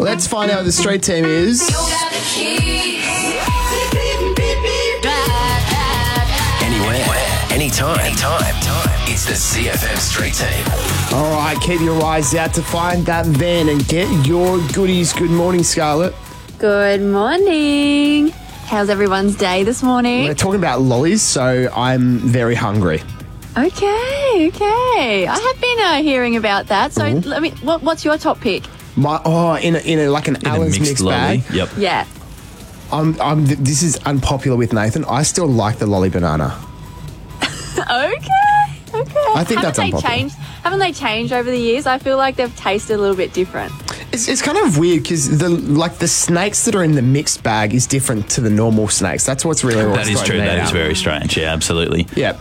Let's find out what the street team is. Anywhere, anytime. It's the CFM Street Team. All right, keep your eyes out to find that van and get your goodies. Good morning, Scarlett. Good morning. How's everyone's day this morning? We're talking about lollies, so I'm very hungry. Okay. I have been hearing about that. So let me. What's your top pick? In an Allen's mixed bag. lolly. Yep. Yeah. This is unpopular with Nathan. I still like the lolly banana. Okay. I think that's unpopular. Haven't they changed over the years? I feel like they've tasted a little bit different. It's kind of weird because the snakes that are in the mixed bag is different to the normal snakes. That's what's really That is true. That is very strange. Yeah, absolutely. Yeah.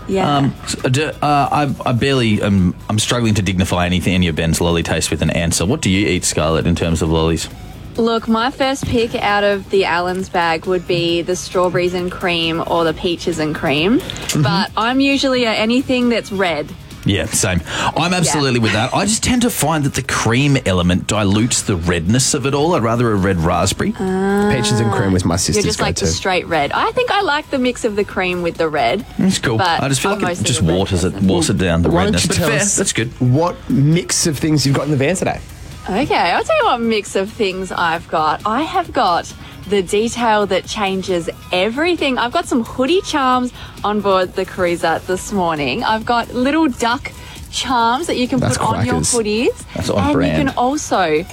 I barely. I'm struggling to dignify any of Ben's lolly taste with an answer. What do you eat, Scarlett, in terms of lollies? Look, my first pick out of the Allen's bag would be the strawberries and cream or the peaches and cream. But I'm usually anything that's red. Yeah, same. I'm absolutely with that. I just tend to find that the cream element dilutes the redness of it all. I'd rather a red raspberry. Peaches and cream was my sister's You're just like the straight red. I think I like the mix of the cream with the red. It's cool. But I just feel I'm like it mostly just a red waters person. down the Why don't redness. you But tell fair, us that's good. what mix of things you've got in the van today? Okay, I'll tell you what mix of things I've got. I have got the detail that changes everything. I've got some hoodie charms on board the cruiser this morning. I've got little duck charms that you can put on your hoodies. That's on and brand. You can also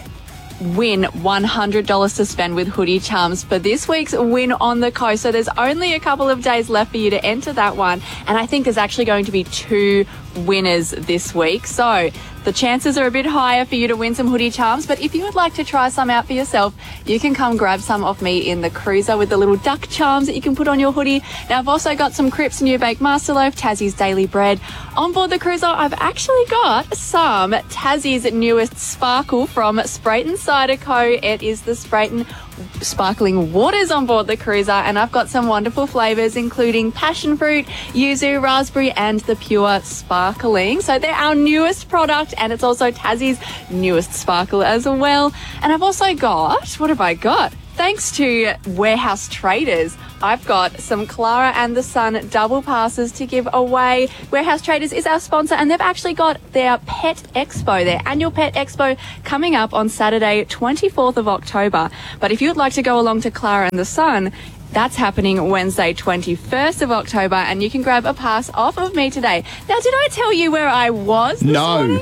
win $100 to spend with hoodie charms for this week's Win on the Coast. So there's only a couple of days left for you to enter that one. And I think there's actually going to be 2 winners this week. So the chances are a bit higher for you to win some hoodie charms. But if you would like to try some out for yourself, you can come grab some off me in the cruiser with the little duck charms that you can put on your hoodie. Now, I've also got some Cripps New Bake Master Loaf, Tassie's Daily Bread. On board the cruiser, I've actually got some Tassie's newest sparkle from Sprayton Cider Co. It is the Sprayton Sparkling Waters on board the cruiser, and I've got some wonderful flavours including passion fruit, yuzu, raspberry and the pure sparkling. So they're our newest product, and it's also Tassie's newest sparkle as well. And I've also got, what have I got? Thanks to Warehouse Traders, I've got some Clara and the Sun double passes to give away. Warehouse Traders is our sponsor, and they've actually got their Pet Expo, their annual Pet Expo, coming up on Saturday, 24th of October. But if you'd like to go along to Clara and the Sun, that's happening Wednesday, 21st of October, and you can grab a pass off of me today. Now, did I tell you where I was this morning?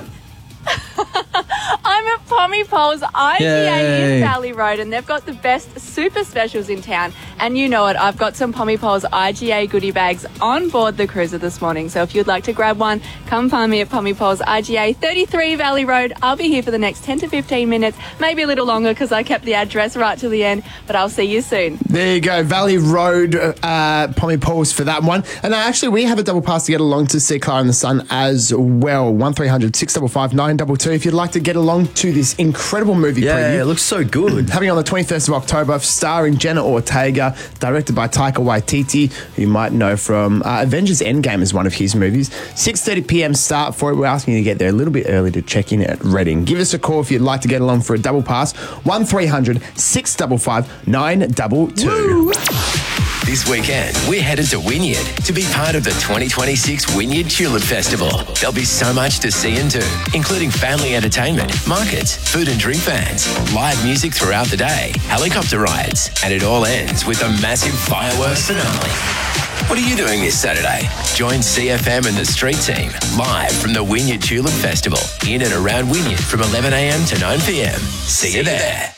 I'm at Pommy Pole's IGA in Valley Road, and they've got the best super specials in town. And you know it, I've got some Pommy Pole's IGA goodie bags on board the cruiser this morning. So if you'd like to grab one, come find me at Pommy Pole's IGA, 33 Valley Road. I'll be here for the next 10 to 15 minutes, maybe a little longer because I kept the address right to the end, but I'll see you soon. There you go, Valley Road, Pommy Pole's for that one. And actually, we have a double pass to get along to see Clara and the Sun as well. 1300 655 922 if you'd like to get along to this incredible movie preview. Yeah, it looks so good. Happening on the 21st of October, starring Jenna Ortega, directed by Taika Waititi, who you might know from Avengers Endgame as one of his movies. 6:30 p.m. start for it. We're asking you to get there a little bit early to check in at Reading. Give us a call if you'd like to get along for a double pass. 1300 655 922. Woo. This weekend, we're headed to Wynyard to be part of the 2026 Wynyard Tulip Festival. There'll be so much to see and do, including family entertainment, markets, food and drink vans, live music throughout the day, helicopter rides, and it all ends with a massive fireworks finale. What are you doing this Saturday? Join CFM and the Street Team live from the Wynyard Tulip Festival in and around Wynyard from 11 a.m. to 9 p.m. See you there.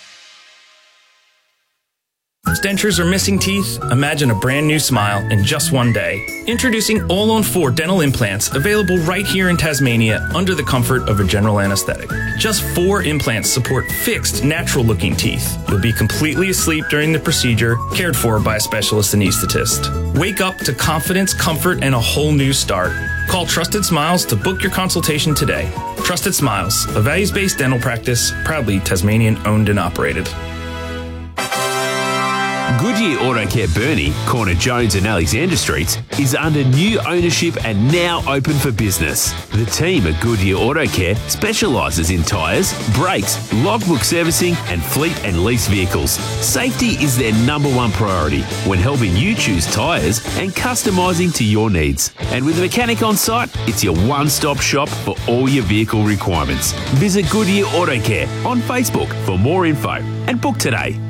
Dentures or missing teeth? Imagine a brand new smile in just one day. Introducing All-on-4 dental implants, available right here in Tasmania under the comfort of a general anesthetic. Just 4 implants support fixed, natural-looking teeth. You'll be completely asleep during the procedure, cared for by a specialist anesthetist. Wake up to confidence, comfort, and a whole new start. Call Trusted Smiles to book your consultation today. Trusted Smiles, a values-based dental practice, proudly Tasmanian owned and operated. Goodyear Auto Care Burnie, corner Jones and Alexander Streets, is under new ownership and now open for business. The team at Goodyear Auto Care specialises in tyres, brakes, logbook servicing and fleet and lease vehicles. Safety is their number one priority when helping you choose tyres and customising to your needs. And with a mechanic on site, it's your one-stop shop for all your vehicle requirements. Visit Goodyear Auto Care on Facebook for more info and book today.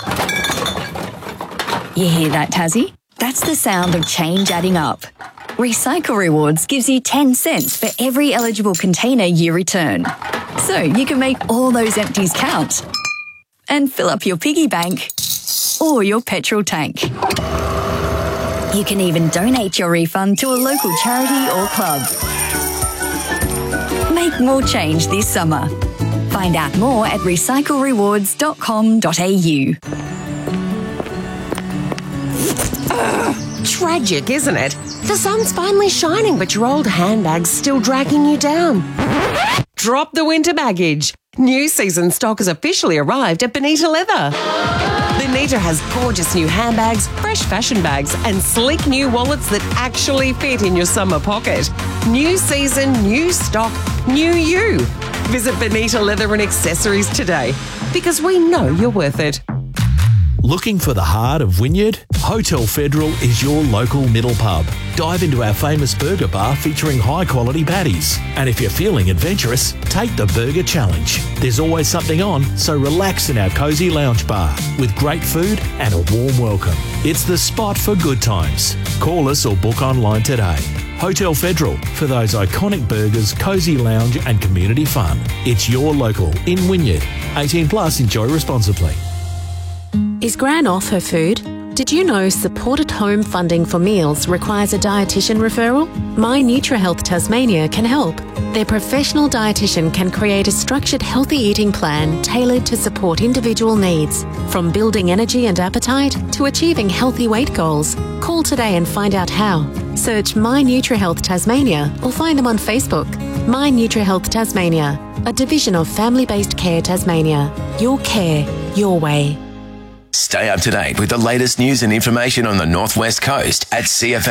You hear that, Tassie? That's the sound of change adding up. Recycle Rewards gives you 10 cents for every eligible container you return. So you can make all those empties count and fill up your piggy bank or your petrol tank. You can even donate your refund to a local charity or club. Make more change this summer. Find out more at recyclerewards.com.au. Tragic, isn't it? The sun's finally shining, but your old handbag's still dragging you down. Drop the winter baggage. New season stock has officially arrived at Bonita Leather. Bonita has gorgeous new handbags, fresh fashion bags, and sleek new wallets that actually fit in your summer pocket. New season, new stock, new you. Visit Bonita Leather and Accessories today, because we know you're worth it. Looking for the heart of Wynyard? Hotel Federal is your local middle pub. Dive into our famous burger bar featuring high-quality patties. And if you're feeling adventurous, take the Burger Challenge. There's always something on, so relax in our cosy lounge bar with great food and a warm welcome. It's the spot for good times. Call us or book online today. Hotel Federal, for those iconic burgers, cosy lounge and community fun. It's your local in Wynyard. 18 plus, enjoy responsibly. Is Gran off her food? Did you know supported home funding for meals requires a dietitian referral? My NutriHealth Tasmania can help. Their professional dietitian can create a structured healthy eating plan tailored to support individual needs, from building energy and appetite to achieving healthy weight goals. Call today and find out how. Search My NutriHealth Tasmania or find them on Facebook. My NutriHealth Tasmania, a division of Family-Based Care Tasmania. Your care, your way. Stay up to date with the latest news and information on the Northwest Coast at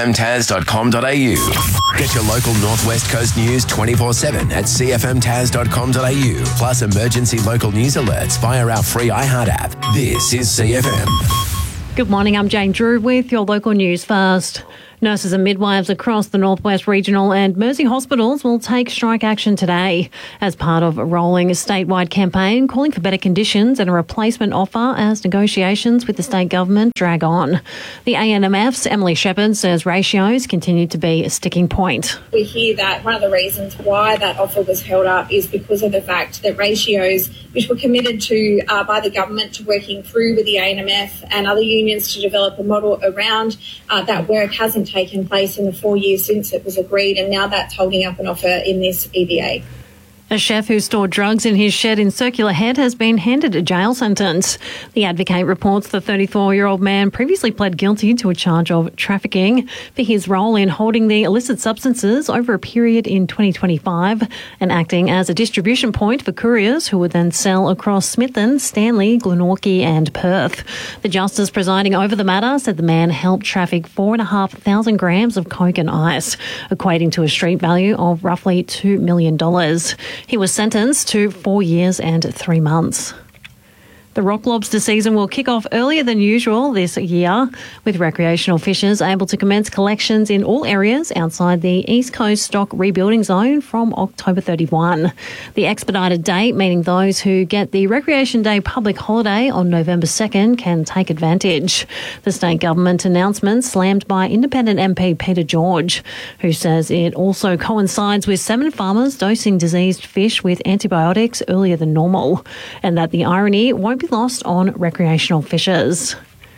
cfmtas.com.au. Get your local Northwest Coast news 24/7 at cfmtas.com.au. Plus emergency local news alerts via our free iHeart app. This is CFM. Good morning, I'm Jane Drew with your local news first. Nurses and midwives across the Northwest Regional and Mersey hospitals will take strike action today as part of a rolling statewide campaign calling for better conditions and a replacement offer as negotiations with the state government drag on. The ANMF's Emily Shepherd says ratios continue to be a sticking point. We hear that one of the reasons why that offer was held up is because of the fact that ratios, which were committed to by the government to working through with the ANMF and other unions to develop a model around that work, hasn't taken place in the 4 years since it was agreed, and now that's holding up an offer in this EBA. A chef who stored drugs in his shed in Circular Head has been handed a jail sentence. The Advocate reports the 34-year-old man previously pled guilty to a charge of trafficking for his role in holding the illicit substances over a period in 2025 and acting as a distribution point for couriers who would then sell across Smithton, Stanley, Glenorchy and Perth. The justice presiding over the matter said the man helped traffic 4,500 grams of coke and ice, equating to a street value of roughly $2 million. He was sentenced to 4 years and 3 months. The rock lobster season will kick off earlier than usual this year, with recreational fishers able to commence collections in all areas outside the East Coast Stock Rebuilding Zone from October 31. The expedited date, meaning those who get the Recreation Day public holiday on November 2nd can take advantage. The state government announcement slammed by independent MP Peter George, who says it also coincides with salmon farmers dosing diseased fish with antibiotics earlier than normal, and that the irony won't be lost on recreational fishers.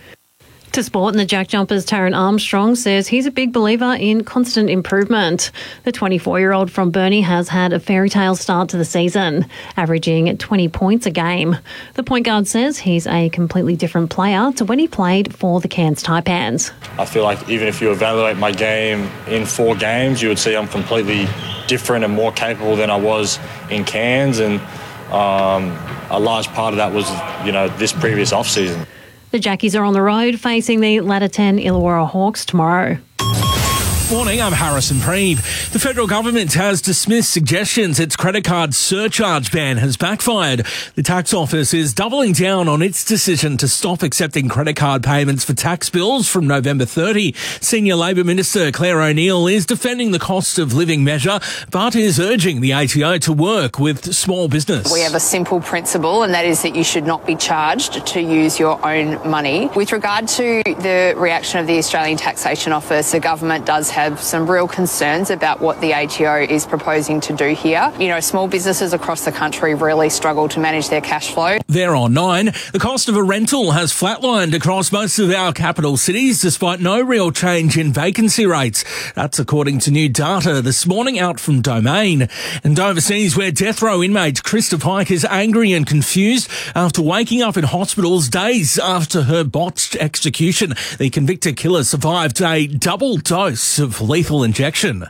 To sport, and the Jack Jumpers' Taron Armstrong says he's a big believer in constant improvement. The 24-year-old from Burnie has had a fairy tale start to the season, averaging 20 points a game. The point guard says he's a completely different player to when he played for the Cairns Taipans. I feel like even if you evaluate my game in 4 games, you would see I'm completely different and more capable than I was in Cairns, and a large part of that was, this previous off-season. The Jackies are on the road facing the Ladder 10 Illawarra Hawks tomorrow. Morning, I'm Harrison Preeve. The federal government has dismissed suggestions its credit card surcharge ban has backfired. The tax office is doubling down on its decision to stop accepting credit card payments for tax bills from November 30. Senior Labor Minister Claire O'Neill is defending the cost of living measure, but is urging the ATO to work with small business. We have a simple principle, and that is that you should not be charged to use your own money. With regard to the reaction of the Australian Taxation Office, the government does have some real concerns about what the ATO is proposing to do here. You know, small businesses across the country really struggle to manage their cash flow. There on 9, the cost of a rental has flatlined across most of our capital cities despite no real change in vacancy rates. That's according to new data this morning out from Domain. And overseas, where death row inmate Krista Pike is angry and confused after waking up in hospitals days after her botched execution. The convicted killer survived a double dose of lethal injection.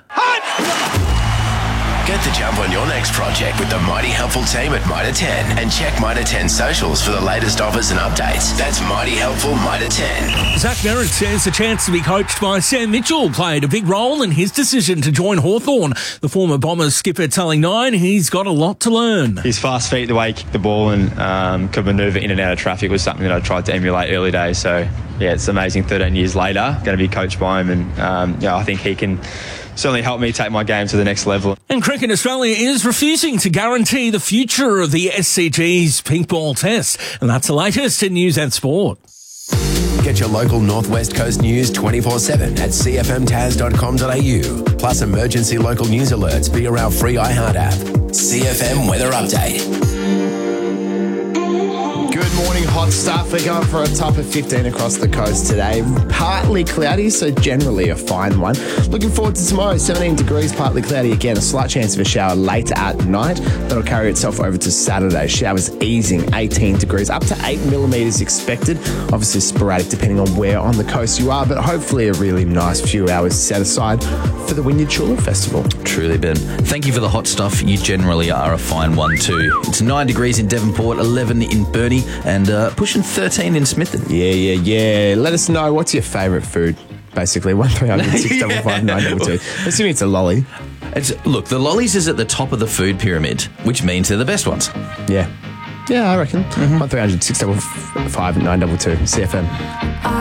Get the jump on your next project with the Mighty Helpful team at Mitre 10 and check Mitre 10 socials for the latest offers and updates. That's Mighty Helpful Mitre 10. Zach Merritt says the chance to be coached by Sam Mitchell played a big role in his decision to join Hawthorn. The former Bombers skipper telling Nine he's got a lot to learn. His fast feet, the way he kicked the ball and could manoeuvre in and out of traffic was something that I tried to emulate early days. So, yeah, it's amazing 13 years later, going to be coached by him and I think he can certainly help me take my game to the next level. And Cricket Australia is refusing to guarantee the future of the SCG's pink ball test. And that's the latest in news and sport. Get your local Northwest Coast news 24/7 at cfmtas.com.au. Plus emergency local news alerts via our free iHeart app. CFM Weather Update. Good morning, hot stuff. We're going for a top of 15 across the coast today. Partly cloudy, so generally a fine one. Looking forward to tomorrow, 17 degrees, partly cloudy again. A slight chance of a shower later at night. That'll carry itself over to Saturday. Showers easing, 18 degrees, up to 8 millimetres expected. Obviously sporadic depending on where on the coast you are, but hopefully a really nice few hours set aside for the Wynyard Tulip Festival. Truly, Ben. Thank you for the hot stuff. You generally are a fine one too. It's 9 degrees in Devonport, 11 in Burnie, and pushing 13 in Smithton. Yeah. Let us know, what's your favourite food? Basically, 1300 655 922. Assuming it's a lolly. Look, the lollies is at the top of the food pyramid, which means they're the best ones. Yeah, I reckon. 1300 655 922. CFM.